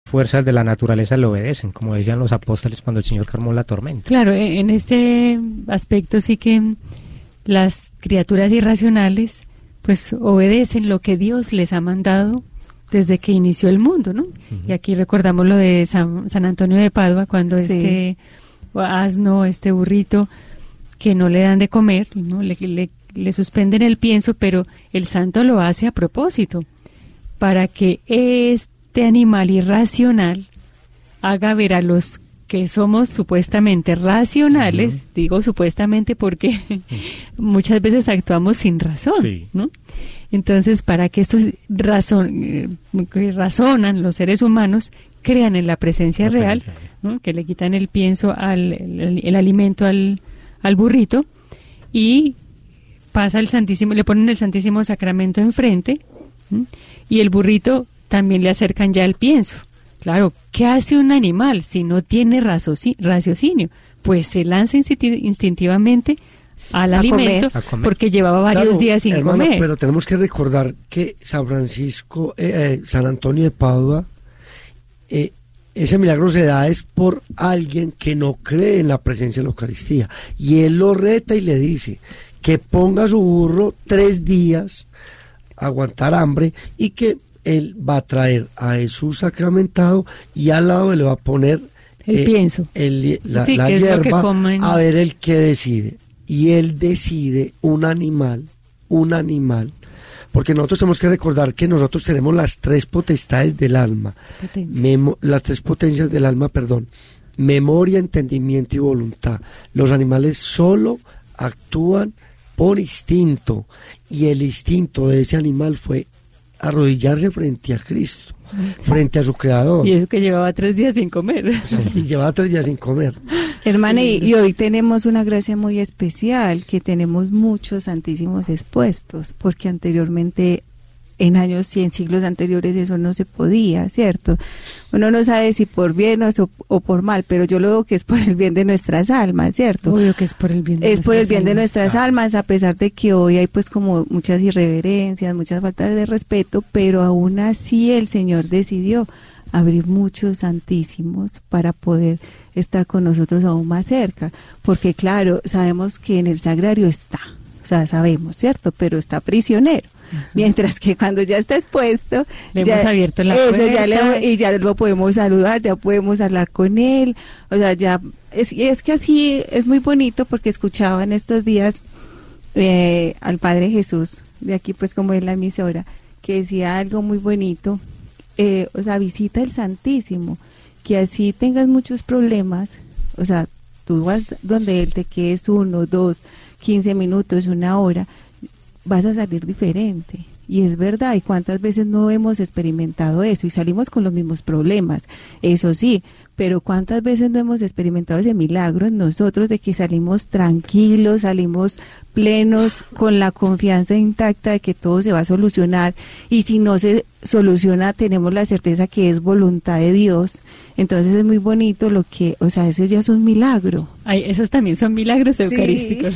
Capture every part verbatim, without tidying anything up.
fuerzas de la naturaleza le obedecen, como decían los apóstoles cuando el Señor calmó la tormenta. Claro, en este aspecto sí que las criaturas irracionales pues obedecen lo que Dios les ha mandado desde que inició el mundo, ¿no? Uh-huh. Y aquí recordamos lo de San, San Antonio de Padua, cuando sí. este asno, este burrito, que no le dan de comer, ¿no? Le, le, le suspenden el pienso, pero el santo lo hace a propósito, para que este animal irracional haga ver a los que somos supuestamente racionales, uh-huh. digo supuestamente porque uh-huh. muchas veces actuamos sin razón, sí. ¿no? Entonces, para que estos razon, eh, que razonan los seres humanos, crean en la presencia la real, presencia. ¿no? Que le quitan el pienso, al, el, el alimento al, al burrito, y pasa el Santísimo, le ponen el Santísimo Sacramento enfrente, ¿sí? Y el burrito también le acercan ya el pienso. Claro, ¿qué hace un animal si no tiene raciocinio? Pues se lanza instintivamente al a alimento comer. Comer. Porque llevaba varios claro, días sin hermano, comer. Pero tenemos que recordar que San Francisco, eh, eh, San Antonio de Padua, eh, ese milagro se da es por alguien que no cree en la presencia de la Eucaristía. Y él lo reta y le dice que ponga a su burro tres días a aguantar hambre y que él va a traer a Jesús sacramentado y al lado le va a poner el eh, pienso, el, la, sí, la hierba, a ver el que decide. Y él decide un animal, un animal, porque nosotros tenemos que recordar que nosotros tenemos las tres potestades del alma, memo, las tres potencias del alma, perdón, memoria, entendimiento y voluntad. Los animales solo actúan por instinto, y el instinto de ese animal fue arrodillarse frente a Cristo, frente a su Creador. Y eso que llevaba tres días sin comer. Sí, y llevaba tres días sin comer. Hermana, y, y hoy tenemos una gracia muy especial, que tenemos muchos santísimos expuestos, porque anteriormente, en años y en siglos anteriores, eso no se podía, ¿cierto? Uno no sabe si por bien o, o por mal, pero yo lo veo que es por el bien de nuestras almas, ¿cierto? Obvio que es por el bien de Es por el bien almas. de nuestras ah. almas, a pesar de que hoy hay pues como muchas irreverencias, muchas faltas de respeto, pero aún así el Señor decidió abrir muchos santísimos para poder estar con nosotros aún más cerca, porque claro, sabemos que en el sagrario está, o sea, sabemos, ¿cierto? Pero está prisionero. Mientras que cuando ya está expuesto, le ya, hemos abierto la eso, puerta ya le, y ya lo podemos saludar, ya podemos hablar con él, o sea, ya es, es que así es muy bonito, porque escuchaba en estos días eh, al Padre Jesús, de aquí pues como en la emisora, que decía algo muy bonito, eh, o sea, visita el Santísimo, que así tengas muchos problemas, o sea, tú vas donde él, te quedes uno, dos, quince minutos, una hora, vas a salir diferente. Y es verdad, y cuántas veces no hemos experimentado eso y salimos con los mismos problemas, eso sí, pero cuántas veces no hemos experimentado ese milagro en nosotros de que salimos tranquilos, salimos plenos, con la confianza intacta de que todo se va a solucionar, y si no se soluciona tenemos la certeza que es voluntad de Dios. Entonces es muy bonito lo que, o sea, eso ya es un milagro. Ay, esos también son milagros sí. eucarísticos.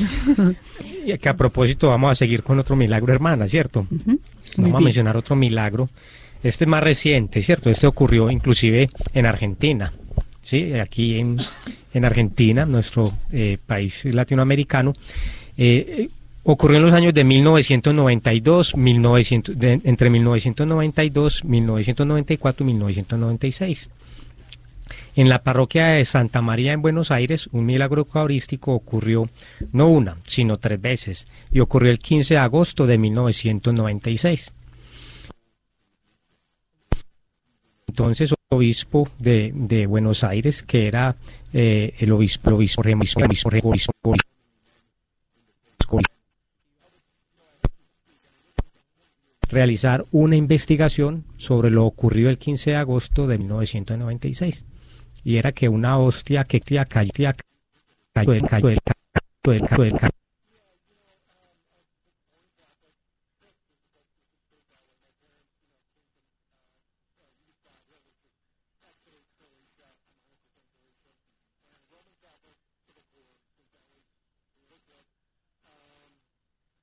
Y que a propósito vamos a seguir con otro milagro, hermana, ¿cierto? Uh-huh. Vamos a mencionar otro milagro. Este es más reciente, ¿cierto? Este ocurrió inclusive en Argentina, ¿sí? Aquí en, en Argentina, nuestro eh, país latinoamericano. Eh, ocurrió en los años de mil novecientos noventa y dos, mil novecientos, de, entre mil novecientos noventa y dos, mil novecientos noventa y cuatro y mil novecientos noventa y seis. En la parroquia de Santa María en Buenos Aires, un milagro eucarístico ocurrió no una, sino tres veces, y ocurrió el quince de agosto de mil novecientos noventa y seis. Entonces, obispo de, de Buenos Aires, que era eh, el obispo, el obispo, el obispo, el obispo, el obispo, el obispo realizar una investigación sobre lo ocurrido el quince de agosto de mil novecientos noventa y seis. Y era que una hostia que cayó, cayó, cayó, cayó, cayó, cayó,